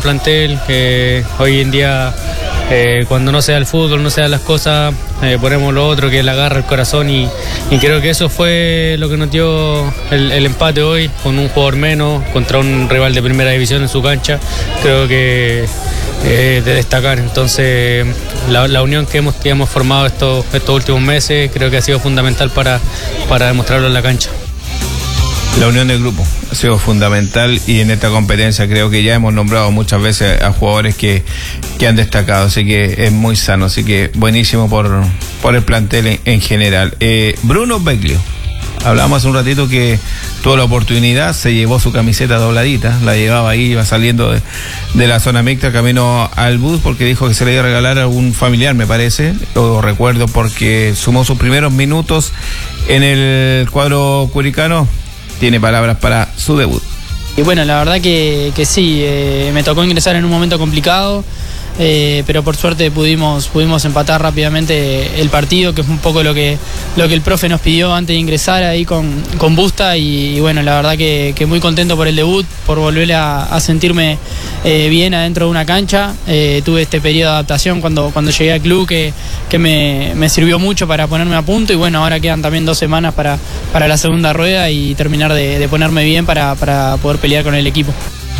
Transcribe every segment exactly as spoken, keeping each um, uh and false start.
plantel, que hoy en día eh, cuando no se da el fútbol, no se dan las cosas, eh, ponemos lo otro, que es la garra, el corazón, y, y creo que eso fue lo que nos dio el, el empate hoy, con un jugador menos, contra un rival de primera división en su cancha. Creo que eh, de destacar, entonces la, la unión que hemos, que hemos formado estos, estos últimos meses creo que ha sido fundamental para, para demostrarlo en la cancha. La unión del grupo ha sido fundamental, y en esta competencia creo que ya hemos nombrado muchas veces a jugadores que, que han destacado, así que es muy sano, así que buenísimo por, por el plantel en, en general. Eh, Bruno Beglio, hablábamos hace un ratito que tuvo la oportunidad, se llevó su camiseta dobladita, la llevaba ahí, iba saliendo de, de la zona mixta camino al bus, porque dijo que se le iba a regalar a un familiar, me parece, lo recuerdo, porque sumó sus primeros minutos en el cuadro curicano. Tiene palabras para su debut. Y bueno, la verdad que, que sí, eh, me tocó ingresar en un momento complicado, eh, pero por suerte pudimos, pudimos empatar rápidamente el partido, que es un poco lo que, lo que el profe nos pidió antes de ingresar ahí con, con Busta, y, y bueno, la verdad que, que muy contento por el debut, por volver a, a sentirme eh, bien adentro de una cancha. Eh, tuve este periodo de adaptación cuando, cuando llegué al club que, que me, me sirvió mucho para ponerme a punto, y bueno, ahora quedan también dos semanas para, para la segunda rueda y terminar de, de ponerme bien para, para poder pelear con el equipo.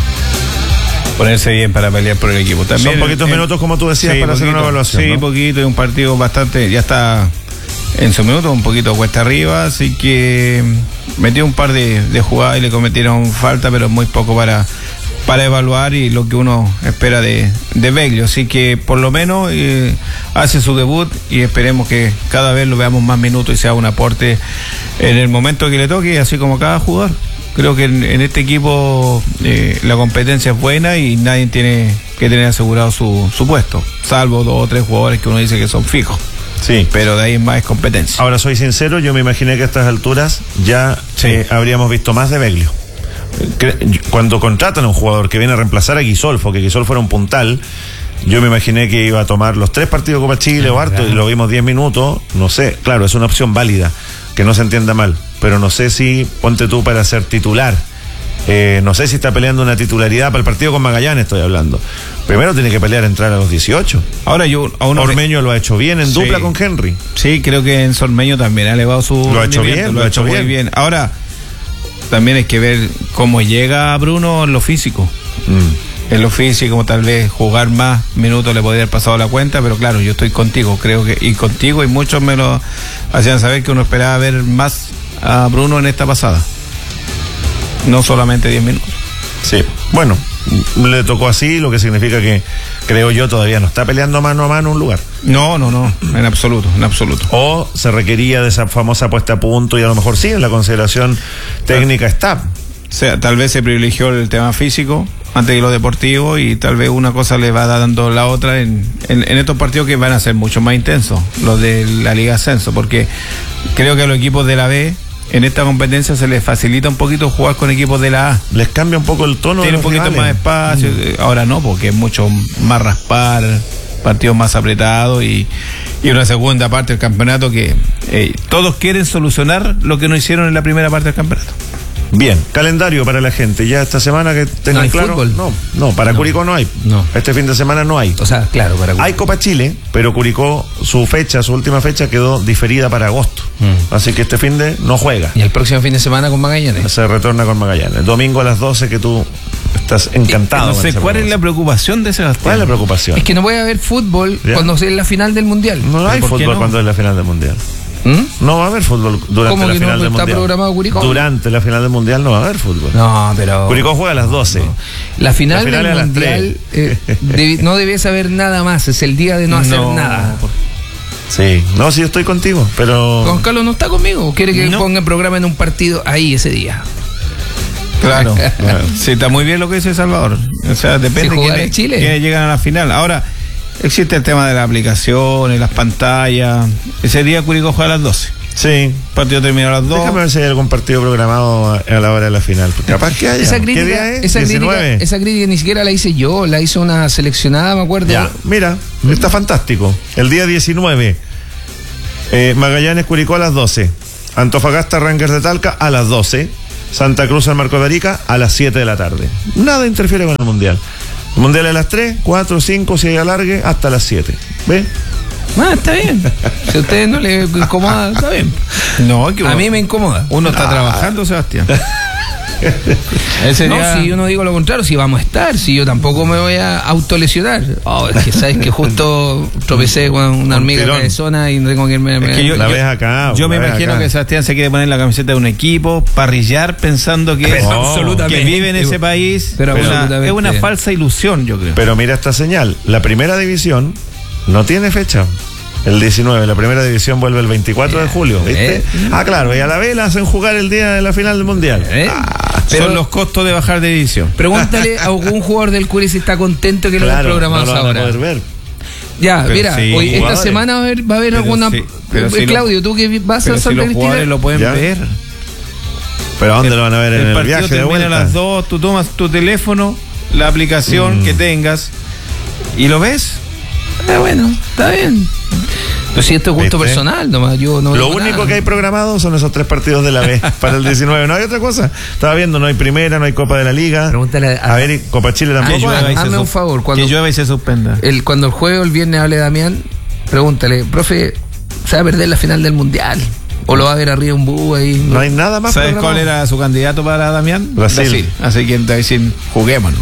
Ponerse bien para pelear por el equipo. También son poquitos en, minutos, como tú decías, sí, para poquito, hacer una evaluación. Sí, ¿no? poquito, y un partido bastante, ya está en su minuto, un poquito cuesta arriba, así que metió un par de, de jugadas y le cometieron falta, pero muy poco para, para evaluar, y lo que uno espera de, de Beglio, así que por lo menos eh, hace su debut, y esperemos que cada vez lo veamos más minutos y sea un aporte en el momento que le toque, así como cada jugador. Creo que en, en este equipo eh, la competencia es buena y nadie tiene que tener asegurado su, su puesto, salvo dos o tres jugadores que uno dice que son fijos. Sí. Pero de ahí en más es competencia. Ahora, soy sincero, yo me imaginé que a estas alturas ya sí. eh, habríamos visto más de Beglio. Cuando contratan a un jugador que viene a reemplazar a Guisolfo, que Guisolfo era un puntal, yo me imaginé que iba a tomar los tres partidos de Copa Chile o harto, y lo vimos diez minutos, no sé, claro, es una opción válida, que no se entienda mal, pero no sé si, ponte tú para ser titular, eh, no sé si está peleando una titularidad para el partido con Magallanes, estoy hablando. Primero tiene que pelear entrar a los dieciocho. Ahora yo a uno Ormeño me... lo ha hecho bien en sí. dupla con Henry. Sí, creo que en Ormeño también ha elevado su lo ha hecho bien, lo, lo ha hecho bien. muy bien. Ahora también hay que ver cómo llega Bruno en lo físico. Mm. En lo físico, tal vez jugar más minutos le podría haber pasado la cuenta, pero claro, yo estoy contigo, creo que, y contigo, y muchos me lo hacían saber que uno esperaba ver más a Bruno en esta pasada. No solamente diez minutos. Sí, bueno, le tocó así, lo que significa que, creo yo, todavía no está peleando mano a mano un lugar. No, no, no, en absoluto, en absoluto. O se requería de esa famosa puesta a punto, y a lo mejor sí, en la consideración técnica está. O sea, tal vez se privilegió el tema físico antes que lo deportivo, y tal vez una cosa le va dando la otra en, en, en estos partidos que van a ser mucho más intensos, los de la Liga Ascenso, porque creo que a los equipos de la B en esta competencia se les facilita un poquito jugar con equipos de la A. Les cambia un poco el tono. Tiene un poquito rivales. Más espacio. Mm. Ahora no, porque es mucho más raspar, partidos más apretados, y, y una segunda parte del campeonato que eh, todos quieren solucionar lo que no hicieron en la primera parte del campeonato. Bien, calendario para la gente. Ya esta semana que tengan no hay claro. Fútbol. No, no, para no. Curicó no hay. No. Este fin de semana no hay. O sea, claro, para Curicó. Hay Copa Chile, pero Curicó, su fecha, su última fecha quedó diferida para agosto. Mm. Así que este fin de no juega. Y el próximo fin de semana con Magallanes. Se retorna con Magallanes. Domingo a las doce, que tú estás encantado. No sé cuál es la preocupación de Sebastián. ¿Cuál es la preocupación? Es que no puede haber fútbol ¿Ya? cuando es la final del Mundial. No hay fútbol no? cuando es la final del Mundial. ¿Mm? No va a haber fútbol durante la final no del está Mundial. Programado Curicó? Durante la final del Mundial no va a haber fútbol. No, pero Curicó juega a las doce. No. La final, la final del Mundial eh, deb, no debía saber nada más. Es el día de no hacer no. nada. Sí, no, sí estoy contigo, pero Juan Carlos no está conmigo. Quiere que no. ponga el programa en un partido ahí ese día. Claro, claro. Sí, está muy bien lo que dice Salvador. O sea, depende si de quiénes, Chile. quiénes llegan a la final. Ahora, existe el tema de las aplicaciones, las pantallas. Ese día Curicó juega a las doce. Sí. El partido termina a las dos. Déjame ver si hay algún partido programado a la hora de la final. Capaz que haya. Esa crítica, ¿Qué día es? Esa crítica, esa crítica ni siquiera la hice yo, la hizo una seleccionada, me acuerdo. Ya, mira, ¿Mm? está fantástico. El día diecinueve, eh, Magallanes Curicó a las doce. Antofagasta Rangers de Talca a las doce. Santa Cruz al Marco de Arica a las siete de la tarde. Nada interfiere con el Mundial. Mundial a las tres, cuatro, cinco, si hay alargue, hasta las siete. ¿Ve? Ah, está bien. Si a ustedes no les incomoda, está bien. No, que uno, a mí me incomoda. Uno está ah. trabajando, Sebastián. Ese no, día... si yo no digo lo contrario, si vamos a estar, si yo tampoco me voy a autolesionar. Oh, es que sabes que justo tropecé con una hormiga cabezona y no tengo que irme. Es que yo, la yo, ves acá. Yo me imagino acá. que Sebastián se quiere poner la camiseta de un equipo, parrillar pensando que, oh, que vive en ese país. Pero una, es una falsa ilusión, yo creo. Pero mira esta señal: la primera división no tiene fecha. El diecinueve, la primera división vuelve el veinticuatro de julio, ¿viste? Eh. Ah, claro, y a la vez la hacen jugar el día de la final del Mundial. Eh. Ah, pero son los costos de bajar de división. Pregúntale a algún jugador del Curi si está contento que claro, lo han programado no lo ahora. A poder ver. Ya, pero mira, sí, hoy, esta semana va a haber, va a haber alguna... Sí, pero eh, Claudio, si tú que vas pero a si los jugadores lo pueden ¿Ya? ver. ¿Pero a dónde el, lo van a ver? ¿En el, el viaje de vuelta? A las dos, tú tomas tu teléfono, la aplicación mm. que tengas y lo ves. Ah, bueno, está bien. Pero si esto es gusto ¿Viste? personal, nomás yo no. Lo único nada. que hay programado son esos tres partidos de la B para el diecinueve. No hay otra cosa. Estaba viendo, no hay primera, no hay Copa de la Liga. Pregúntale a, a ver, Copa Chile tampoco. Hazme un favor. Cuando, que llueva y se suspenda. El, cuando el jueves o el viernes hable Damián, pregúntale, profe, ¿se va a perder la final del Mundial? ¿O lo va a ver arriba un búho ahí? No hay nada más. ¿Sabes cuál era su candidato para Damián? Brasil. Brasil. Así que te dicen, juguémonos.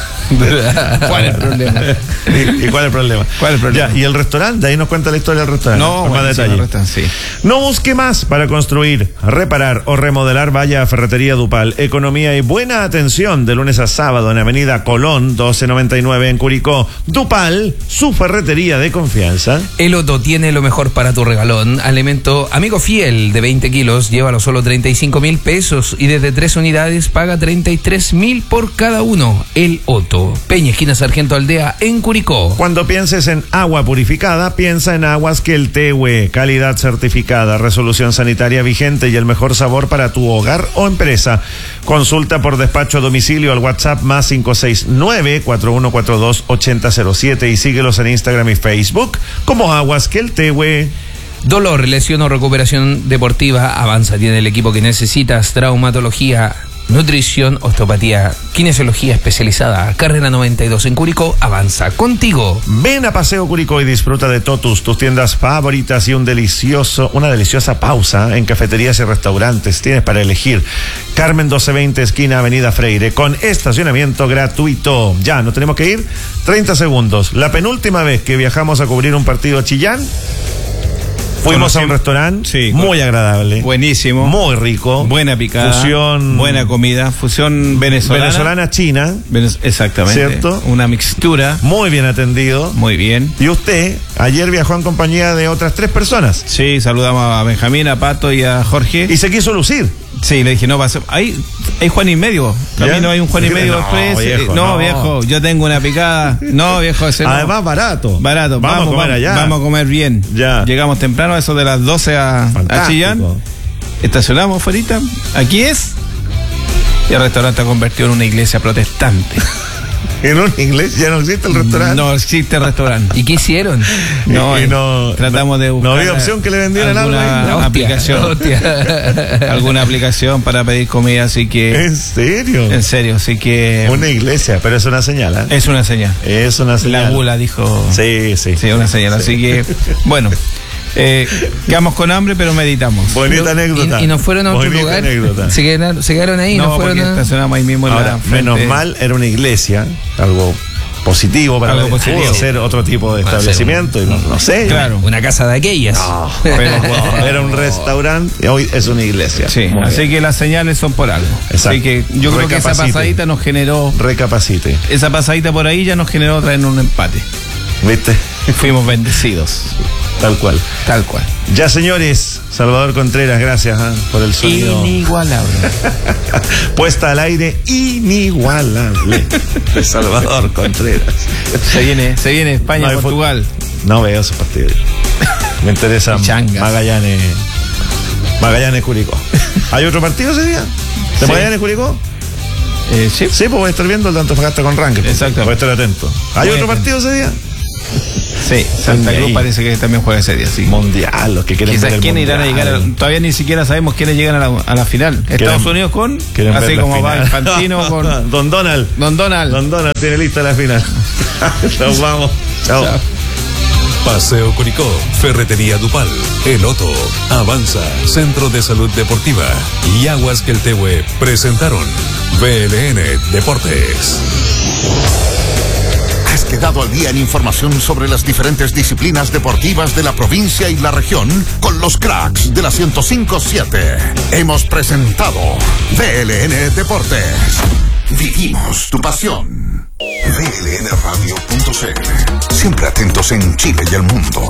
¿Cuál es el problema? ¿Y, ¿Y cuál es el problema? ¿Cuál es el problema? Ya, y el restaurante, ahí nos cuenta la historia del restaurante. No, con bueno, más detalle. Sí, sí. No busque más para construir, reparar o remodelar. Vaya a Ferretería Dupal. Economía y buena atención de lunes a sábado en Avenida Colón doce noventa y nueve en Curicó. Dupal, su ferretería de confianza. El Otto tiene lo mejor para tu regalón. Alimento Amigo Fiel de veinte kilos, llévalo solo treinta y cinco mil pesos y desde tres unidades paga treinta y tres mil por cada uno. El Otto. Peña, esquina Sargento Aldea, en Curicó. Cuando pienses en agua purificada, piensa en Aguas Queltehue. Calidad certificada, resolución sanitaria vigente y el mejor sabor para tu hogar o empresa. Consulta por despacho a domicilio al WhatsApp más cinco seis nueve, cuatro uno cuatro dos, ocho cero cero siete y síguelos en Instagram y Facebook como Aguas Queltehue. Dolor, lesión o recuperación deportiva, Avanza tiene el equipo que necesitas. Traumatología, nutrición, osteopatía, kinesiología especializada. Carrera noventa y dos en Curicó. Avanza contigo. Ven a Paseo Curicó y disfruta de Totus, tus tiendas favoritas y un delicioso, una deliciosa pausa en cafeterías y restaurantes. Tienes para elegir. Carmen doce veinte, esquina Avenida Freire, con estacionamiento gratuito. Ya, ¿nos tenemos que ir? treinta segundos. La penúltima vez que viajamos a cubrir un partido a Chillán, fuimos a un restaurante sí, muy agradable. Buenísimo. Muy rico. Buena picada. Fusión. Buena comida. Fusión venezolana. Venezolana-china. Venez- exactamente. ¿Cierto? Una mixtura. Muy bien atendido. Muy bien. Y usted ayer viajó en compañía de otras tres personas. Sí, saludamos a Benjamín, a Pato y a Jorge. Y se quiso lucir. Sí, le dije, no pasa. Ahí hay Juan y medio. Camino hay un Juan y medio no, express. Viejo, no, no, viejo, yo tengo una picada. No, viejo, ese no. Además, barato. Barato. Vamos, Vamos, a comer vamos, allá. Vamos a comer bien. Ya. Llegamos temprano, eso de las doce a, a Chillán. Estacionamos afuera. Aquí es. Y el restaurante ha convertido en una iglesia protestante. En un inglés ya no existe el restaurante. No existe el restaurante. ¿Y qué hicieron? No, y, y no tratamos de buscar. No había opción que le vendieran algo ahí. Alguna aplicación. Hostia. Alguna aplicación para pedir comida, así que. ¿En serio? En serio, así que. Una iglesia, pero es una señal, ¿eh? Es una señal. Es una señal. La bula dijo. Sí, sí. Sí, una señal. Sí. Así que, bueno. Eh, quedamos con hambre, pero meditamos. Bonita Pero, anécdota. Y, y nos fueron a otro Bonita lugar. anécdota. Se quedaron, se quedaron ahí. No, no fueron porque a... estacionamos ahí mismo en Ahora, la frente. menos mal, era una iglesia, algo positivo para Algo ver, positivo. pudo ser otro tipo de Va a ser establecimiento, y no, no sé. Claro. Una casa de aquellas. No, pero wow, era un restaurante y hoy es una iglesia. Sí, Muy así bien. que las señales son por algo. Exacto. Así que yo creo que esa Recapacite. pasadita nos generó. Recapacite, Esa pasadita por ahí ya nos generó traer un empate. ¿viste? Fuimos bendecidos. Tal cual. Tal cual. Ya, señores, Salvador Contreras, gracias ¿eh? por el sonido. Inigualable. Puesta al aire inigualable de Salvador Contreras. Se viene, se viene España, No hay Portugal. No veo esos partidos. Me interesa Changas. Magallanes. Magallanes Curicó. ¿Hay otro partido ese día? ¿De Sí. Magallanes Curicó? Eh, sí. Sí, pues voy a estar viendo el de Antofagasta con Ranking. Exacto. Voy a estar atento. ¿Hay Muy otro atento. partido ese día? Sí, Santa Cruz parece que también juega ese día, sí. Mundial, los que quieren Quizás ver el quiénes irán a mundial. llegar, a- todavía ni siquiera sabemos quiénes llegan a la, a la final. Estados Unidos con, Quieren ver así la como va final. Infantino con Don Donald. Don Donald. Don Donald tiene lista la final. Nos vamos. Chao. Chao. Paseo Curicó, Ferretería Dupal, El Otto, Avanza, Centro de Salud Deportiva y Aguas Queltehue presentaron B L N Deportes. Has quedado al día en información sobre las diferentes disciplinas deportivas de la provincia y la región con los cracks de la ciento cinco punto siete. Hemos presentado B L N Deportes. Vivimos tu pasión. B L N radio punto c l. Siempre atentos en Chile y el mundo.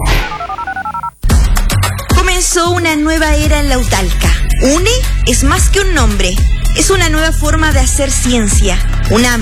Comenzó una nueva era en Lautalca. UNE es más que un nombre. Es una nueva forma de hacer ciencia. Una